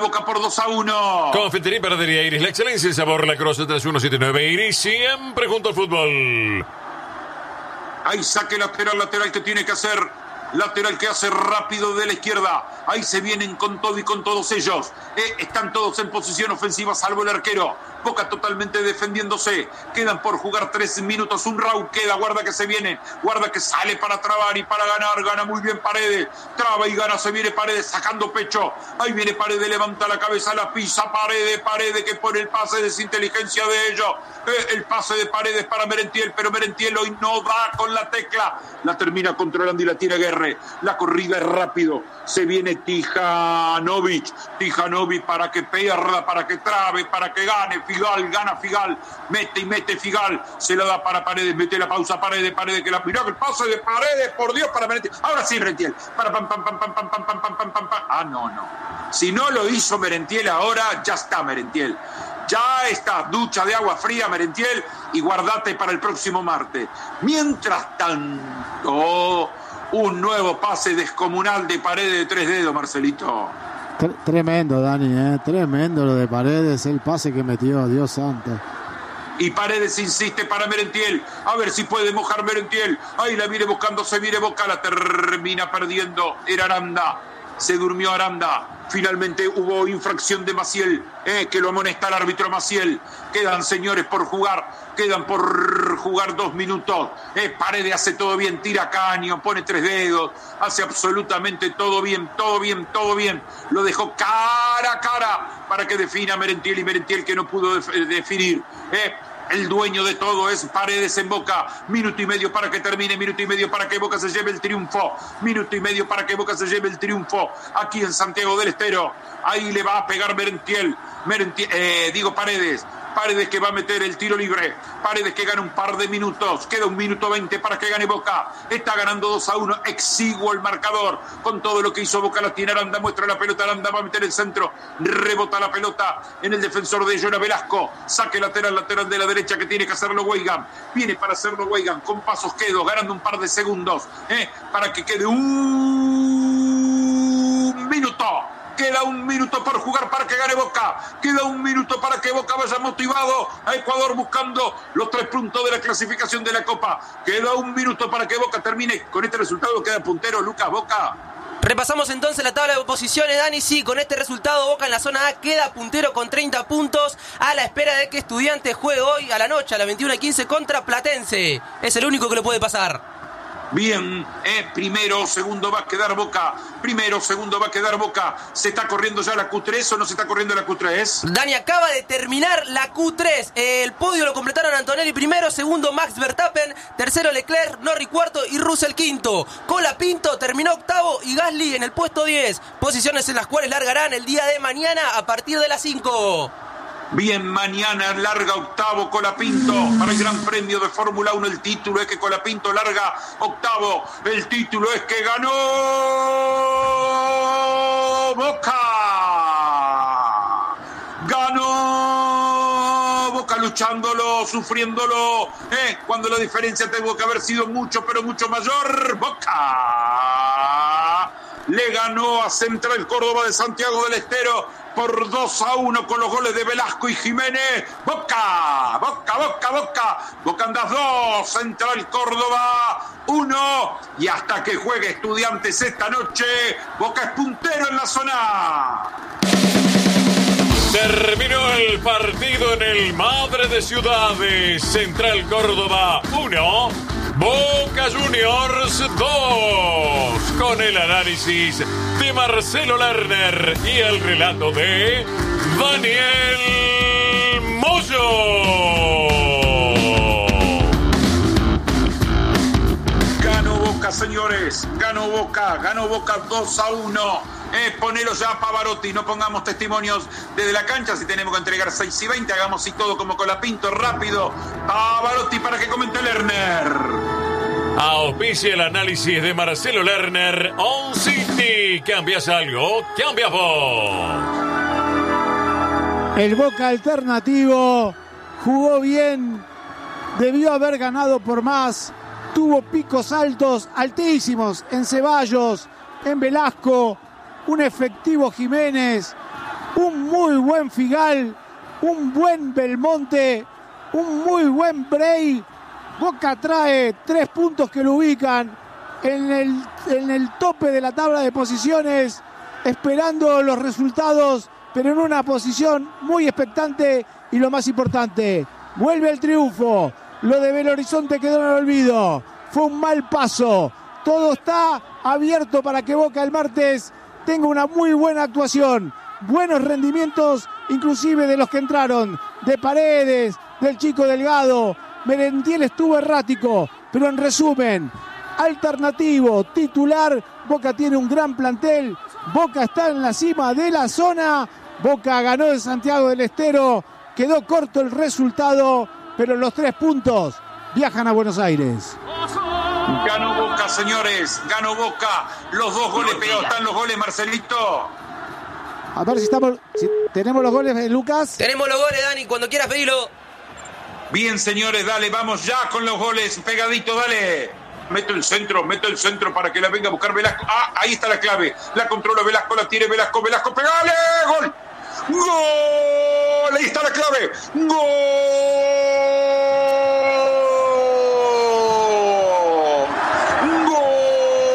Boca por 2-1. Confitería y Panadería Iris, la excelencia y sabor, la Croce 3179 Iris, siempre junto al fútbol. Ahí saque lateral que tiene que hacer. Lateral que hace rápido de la izquierda. Ahí se vienen con todo y con todos ellos. Están todos en posición ofensiva, salvo el arquero. Boca totalmente defendiéndose. Quedan por jugar 3 minutos. Un round queda. Guarda que se viene. Guarda que sale para trabar y para ganar. Gana muy bien Paredes. Traba y gana. Se viene Paredes sacando pecho. Ahí viene Paredes. Levanta la cabeza. La pisa Paredes. Paredes que pone el pase de desinteligencia de ellos. El pase de Paredes para Merentiel. Pero Merentiel hoy no da con la tecla. La termina controlando y la tira Guerre. La corrida es rápido. Se viene Tijanovic para que pierda, para que trabe, para que gane. Figal, gana Figal. Mete Figal. Se la da para Paredes. Mete la pausa Paredes que la miró. El pase de Paredes, por Dios, para Merentiel. Ahora sí, Merentiel. Para pam. Ah, no. Si no lo hizo Merentiel ahora, ya está Merentiel. Ya está, ducha de agua fría, Merentiel, y guardate para el próximo martes. Mientras tanto, un nuevo pase descomunal de Paredes de 3 dedos, Marcelito. Tremendo, Dani, tremendo lo de Paredes, el pase que metió, Dios santo. Y Paredes insiste para Merentiel, a ver si puede mojar Merentiel. Ahí la viene buscando, se viene Boca, la termina perdiendo. Era Aranda, se durmió Aranda. Finalmente hubo infracción de Maciel, que lo amonesta el árbitro Maciel. Quedan, señores, por jugar 2 minutos. Paredes hace todo bien, tira caño, pone 3 dedos, hace absolutamente todo bien. Lo dejó cara a cara para que defina Merentiel, y Merentiel que no pudo definir. El dueño de todo es Paredes en Boca. Minuto y medio para que termine, minuto y medio para que Boca se lleve el triunfo. Minuto y medio para que Boca se lleve el triunfo aquí en Santiago del Estero. Ahí le va a pegar Paredes. Paredes que va a meter el tiro libre. Paredes que gana un par de minutos. Queda 1 minuto 20 para que gane Boca. Está ganando 2-1. Exiguo el marcador. Con todo lo que hizo Boca, la tiene Aranda. Muestra la pelota. Aranda va a meter el centro. Rebota la pelota en el defensor de Jonah Velasco. Saque lateral de la derecha que tiene que hacerlo Weigand. Viene para hacerlo Weigand. Con pasos quedo. Ganando un par de segundos. Para que quede 1 minuto. Queda 1 minuto por jugar para que gane Boca. Queda 1 minuto para que Boca vaya motivado a Ecuador buscando los 3 puntos de la clasificación de la Copa. Queda 1 minuto para que Boca termine. Con este resultado queda puntero, Lucas, Boca. Repasamos entonces la tabla de posiciones, Dani. Sí, con este resultado Boca en la zona A queda puntero con 30 puntos, a la espera de que Estudiantes juegue hoy a la noche, a las 21:15 contra Platense. Es el único que le puede pasar. Bien, primero, segundo va a quedar Boca. ¿Se está corriendo ya la Q3 o no se está corriendo la Q3? Dani, acaba de terminar la Q3. El podio lo completaron Antonelli primero, segundo Max Verstappen, tercero Leclerc, Norris cuarto y Russell quinto. Colapinto terminó octavo y Gasly en el puesto 10. Posiciones en las cuales largarán el día de mañana a partir de las 5. Bien, mañana larga octavo Colapinto para el Gran Premio de Fórmula 1. El título es que Colapinto larga octavo. El título es que ganó Boca. Ganó Boca luchándolo, sufriéndolo. Cuando la diferencia tuvo que haber sido mucho, pero mucho mayor. Boca le ganó a Central Córdoba de Santiago del Estero por 2-1 con los goles de Velasco y Jiménez. Boca. Boca andas 2, Central Córdoba 1. Y hasta que juegue Estudiantes esta noche, Boca es puntero en la zona. Terminó el partido en el Madre de Ciudades. Central Córdoba 1, Boca Juniors 2. Con el análisis de Marcelo Lerner y el relato de Daniel Moyo. Ganó Boca, señores. Ganó Boca 2-1. Ponelo ya a Pavarotti, no pongamos testimonios desde la cancha. Si tenemos que entregar 6:20, hagamos y todo como Colapinto, rápido. Pavarotti para que comente Lerner. Auspicia el análisis de Marcelo Lerner. On City. ¿Cambias algo? ¡Cambias vos! El Boca alternativo jugó bien, debió haber ganado por más. Tuvo picos altos, altísimos en Ceballos, en Velasco. Un efectivo Jiménez un muy buen Figal, un buen Belmonte, un muy buen Bray. Boca trae 3 puntos que lo ubican en el tope de la tabla de posiciones, esperando los resultados, pero en una posición muy expectante y lo más importante, vuelve el triunfo. Lo de Belo Horizonte quedó en el olvido, fue un mal paso. Todo está abierto para que Boca el martes tenga una muy buena actuación, buenos rendimientos, inclusive de los que entraron, de Paredes, del Chico Delgado. Merentiel estuvo errático, pero en resumen, alternativo, titular. Boca tiene un gran plantel, Boca está en la cima de la zona. Boca ganó en Santiago del Estero, quedó corto el resultado, pero los 3 puntos viajan a Buenos Aires. Ganó Boca, señores, ganó Boca. Los 2 goles pegados. ¿Están los goles, Marcelito? A ver si tenemos los goles, Lucas. Tenemos los goles, Dani, cuando quieras pedilo. Bien, señores, dale, vamos ya con los goles, pegadito, dale. Meto el centro para que la venga a buscar Velasco. Ah, ahí está la clave. La controla Velasco, la tiene Velasco, pegale, gol. ¡Gol! Ahí está la clave. ¡Gol!